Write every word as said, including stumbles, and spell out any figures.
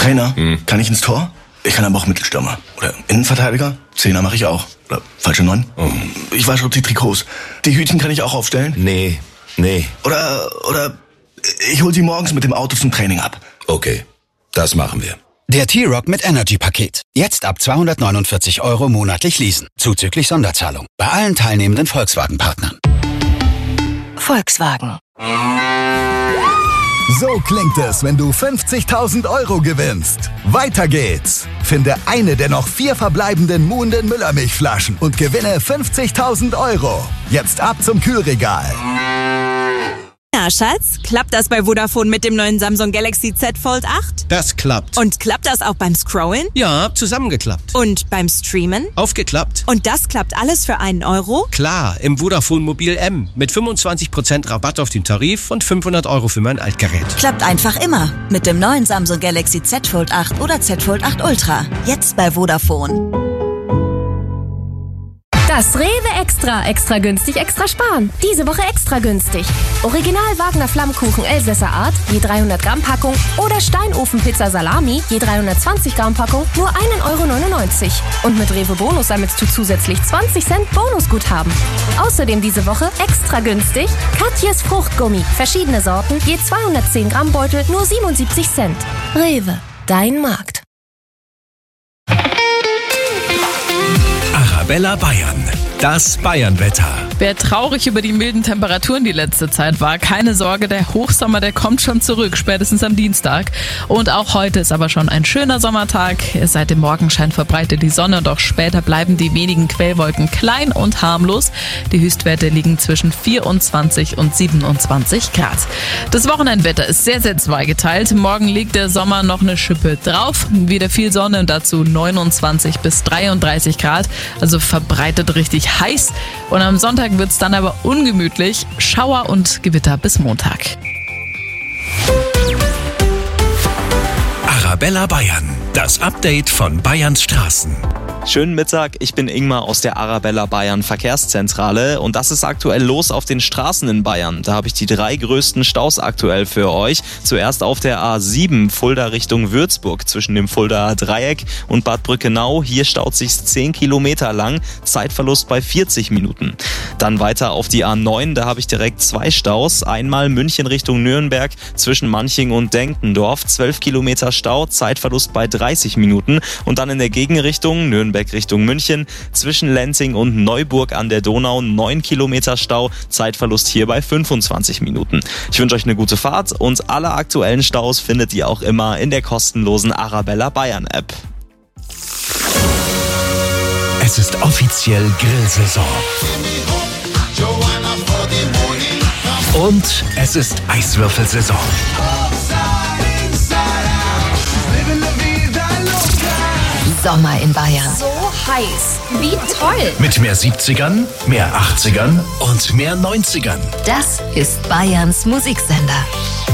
Trainer, Hm. kann ich ins Tor? Ich kann aber auch Mittelstürmer. Oder Innenverteidiger? Zehner mache ich auch. Oder falsche Neun? Oh. Ich wasche die Trikots. Die Hütchen kann ich auch aufstellen? Nee, nee. Oder, oder ich hol sie morgens mit dem Auto zum Training ab. Okay, das machen wir. Der T-Rock mit Energy-Paket. Jetzt ab zweihundertneunundvierzig Euro monatlich leasen. Zuzüglich Sonderzahlung. Bei allen teilnehmenden Volkswagen-Partnern. Volkswagen. So klingt es, wenn du fünfzigtausend Euro gewinnst. Weiter geht's. Finde eine der noch vier verbleibenden Muhnden Müllermilchflaschen und gewinne fünfzigtausend Euro. Jetzt ab zum Kühlregal. Na, Schatz, klappt das bei Vodafone mit dem neuen Samsung Galaxy Z Fold acht? Das klappt. Und klappt das auch beim Scrollen? Ja, zusammengeklappt. Und beim Streamen? Aufgeklappt. Und das klappt alles für einen Euro? Klar, im Vodafone Mobil M. Mit fünfundzwanzig Prozent Rabatt auf den Tarif und fünfhundert Euro für mein Altgerät. Klappt einfach immer. Mit dem neuen Samsung Galaxy Z Fold acht oder Z Fold acht Ultra. Jetzt bei Vodafone. Das Rewe Extra. Extra günstig, extra sparen. Diese Woche extra günstig. Original Wagner Flammkuchen Elsässer Art, je dreihundert Gramm Packung. Oder Steinofenpizza Salami, je dreihundertzwanzig Gramm Packung, nur ein Euro neunundneunzig. Und mit Rewe Bonus sammelst du zusätzlich zwanzig Cent Bonusguthaben. Außerdem diese Woche extra günstig Katjes Fruchtgummi. Verschiedene Sorten, je zweihundertzehn Gramm Beutel, nur siebenundsiebzig Cent. Rewe, dein Markt. Arabella Bayern, das Bayernwetter. Wer traurig über die milden Temperaturen die letzte Zeit war, keine Sorge, der Hochsommer, der kommt schon zurück, spätestens am Dienstag. Und auch heute ist aber schon ein schöner Sommertag. Seit dem Morgenschein verbreitet die Sonne und auch später bleiben die wenigen Quellwolken klein und harmlos. Die Höchstwerte liegen zwischen vierundzwanzig und siebenundzwanzig Grad. Das Wochenendwetter ist sehr, sehr zweigeteilt. Morgen liegt der Sommer noch eine Schippe drauf. Wieder viel Sonne und dazu neunundzwanzig bis dreiunddreißig Grad. Also verbreitet richtig heiß. Und am Sonntag wird es dann aber ungemütlich. Schauer und Gewitter bis Montag. Arabella Bayern, das Update von Bayerns Straßen. Schönen Mittag, ich bin Ingmar aus der Arabella Bayern Verkehrszentrale und das ist aktuell los auf den Straßen in Bayern. Da habe ich die drei größten Staus aktuell für euch. Zuerst auf der A sieben, Fulda Richtung Würzburg, zwischen dem Fuldaer Dreieck und Bad Brückenau. Hier staut sich's zehn Kilometer lang, Zeitverlust bei vierzig Minuten. Dann weiter auf die A neun, da habe ich direkt zwei Staus. Einmal München Richtung Nürnberg, zwischen Manching und Denkendorf, zwölf Kilometer Stau, Zeitverlust bei dreißig Minuten. Und dann in der Gegenrichtung Nürnberg Richtung München, zwischen Lenzing und Neuburg an der Donau, neun Kilometer Stau, Zeitverlust hier bei fünfundzwanzig Minuten. Ich wünsche euch eine gute Fahrt und alle aktuellen Staus findet ihr auch immer in der kostenlosen Arabella Bayern App. Es ist offiziell Grillsaison. Und es ist Eiswürfelsaison. Sommer in Bayern. So heiß. Wie toll. Mit mehr siebzigern, mehr achtzigern und mehr neunzigern. Das ist Bayerns Musiksender.